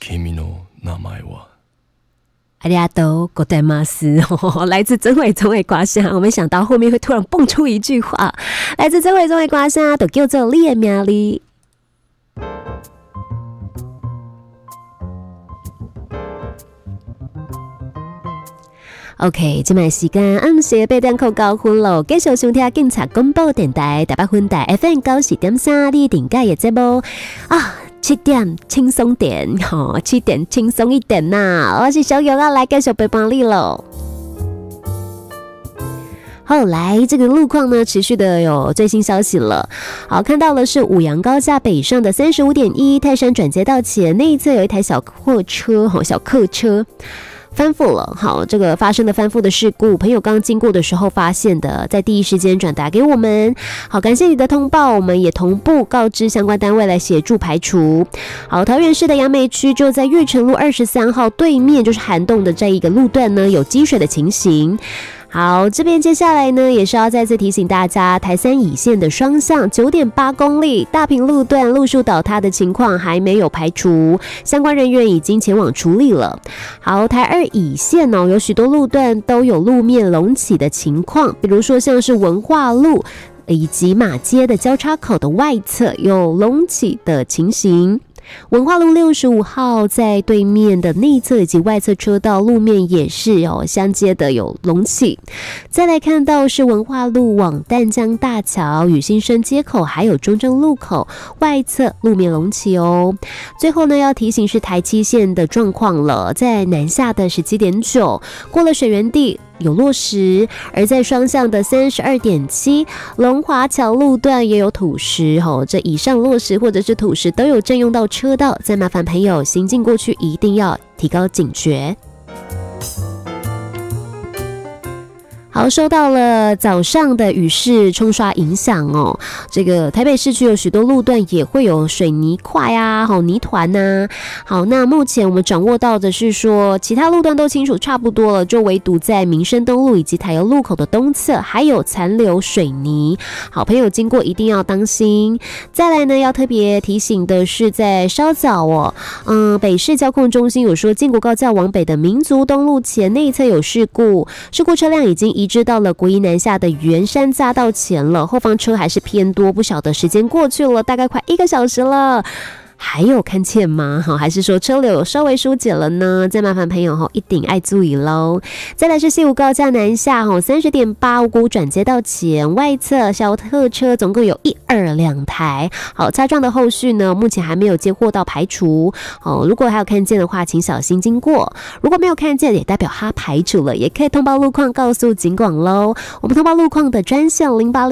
君の名前は。 阿里阿多ございます来自曾伟忠的歌声，我没想到后面会突然蹦出一句话，来自曾伟忠的歌声，就叫做你的名字。OK， 这摆时间暗时8点9分咯，继续收听警察广播电台台北分台 FM 90.3你定界的节目啊。7点轻松点，7点轻松一点呐！我是小勇要来继续陪伴你咯。后来这个路况呢，持续的有最新消息了。好，看到的是五杨高架北上的 35.1 泰山转接道前内侧有一台小客车翻覆了。好，这个发生的翻覆的事故，朋友刚经过的时候发现的，在第一时间转达给我们。好，感谢你的通报，我们也同步告知相关单位来协助排除。好，桃园市的杨梅区就在月城路23号对面，就是涵洞的这一个路段呢，有积水的情形。好，这边接下来呢，也是要再次提醒大家，台3乙线的双向 9.8 公里大坪路段路树倒塌的情况还没有排除，相关人员已经前往处理了。好，台2乙线有许多路段都有路面隆起的情况，比如说像是文化路以及马街的交叉口的外侧有隆起的情形。文化路65号在对面的内侧以及外侧车道路面也是相接的有隆起。再来看到是文化路往淡江大桥、与新生街口还有中正路口外侧路面隆起哦。最后呢，要提醒是台7线的状况了，在南下的 17.9 过了水源地有落石，而在双向的 32.7 龙华桥路段也有土石这以上落石或者是土石都有占用到车道，再麻烦朋友行进过去一定要提高警觉。好，受到了早上的雨势冲刷影响这个台北市区有许多路段也会有水泥块啊、泥团啊。好，那目前我们掌握到的是说，其他路段都清楚差不多了，就唯独在民生东路以及台油路口的东侧还有残留水泥。好，朋友经过一定要当心。再来呢，要特别提醒的是，在稍早北市交控中心有说，建国高架往北的民族东路前内侧有事故车辆已经移至到了国一南下的圆山匝道前了，后方车还是偏多，不晓得时间过去了，大概快1个小时了。还有看见吗？还是说车流有稍微疏解了呢？再麻烦朋友一定爱注意咯。再来是西武高架南下30.8五股转接道前外侧小客车总共有1、2、2台。好，擦撞的后续呢，目前还没有接获到排除。如果还有看见的话，请小心经过。如果没有看见，也代表它排除了，也可以通报路况告诉警广咯。我们通报路况的专线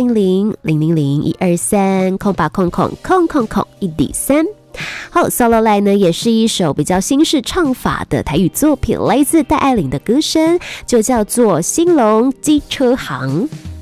0800-000-123-0800-1D3。好，扫落来呢，也是一首比较新式唱法的台语作品，来自戴爱玲的歌声，就叫做《兴隆机车行》。